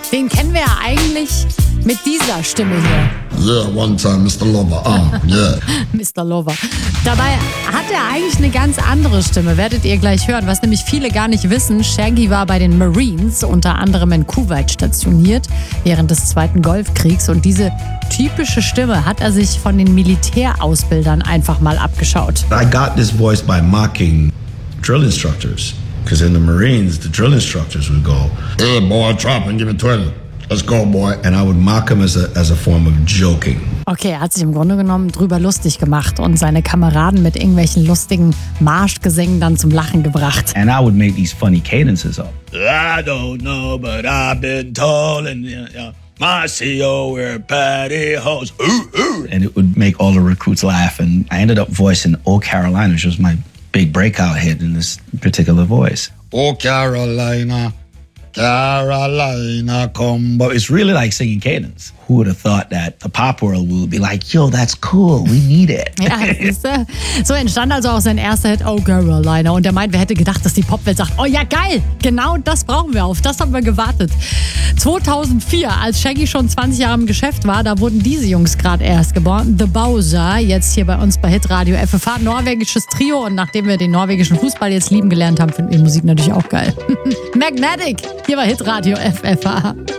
Den kennen wir ja eigentlich mit dieser Stimme hier. Yeah, one time, Mr. Lover. Yeah. Mr. Lover. Dabei hat er eigentlich eine ganz andere Stimme, werdet ihr gleich hören. Was nämlich viele gar nicht wissen, Shaggy war bei den Marines, unter anderem in Kuwait stationiert, während des Zweiten Golfkriegs. Und diese typische Stimme hat er sich von den Militärausbildern einfach mal abgeschaut. I got this voice by mocking drill instructors. Because in the Marines, the drill instructors would go, Hey, boy, drop and give me 20. Let's go, boy. And I would mock him as a form of joking. Okay, er hat sich im Grunde genommen drüber lustig gemacht und seine Kameraden mit irgendwelchen lustigen Marschgesängen dann zum Lachen gebracht. And I would make these funny cadences up. I don't know, but I've been told, and my CEO wear pantyhose. And it would make all the recruits laugh. And I ended up voicing Oh Carolina, which was my big breakout hit in this particular voice. Oh, Carolina, Carolina, come. But it's really like singing cadence. Who would have thought that the pop world would be like, yo, that's cool, we need it. Ja, siehste? So entstand also auch sein erster Hit, Oh Carolina. Und er meint, wer hätte gedacht, dass die Popwelt sagt, oh ja geil, genau das brauchen wir, auf das haben wir gewartet. 2004, als Shaggy schon 20 Jahre im Geschäft war, da wurden diese Jungs gerade erst geboren. The Bowser, jetzt hier bei uns bei Hitradio FFH, norwegisches Trio. Und nachdem wir den norwegischen Fußball jetzt lieben gelernt haben, finden wir Musik natürlich auch geil. Magnetic, hier bei Hitradio FFH.